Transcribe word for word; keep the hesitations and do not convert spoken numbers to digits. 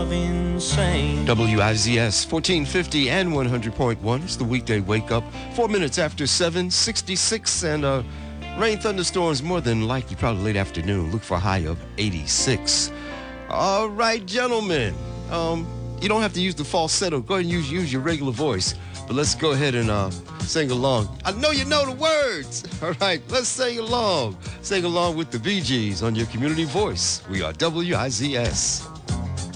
of insane. W I Z S fourteen fifty and one hundred point one. It's the weekday wake up. Four minutes after seven, sixty-six, and uh, rain thunderstorms more than likely, probably late afternoon. Look for a high of eighty-six. All right, gentlemen. Um, you don't have to use the falsetto. Go ahead and use, use your regular voice. But let's go ahead and uh, sing along. I know you know the words. All right, let's sing along. Sing along with the Bee Gees on your community voice. We are W I Z S.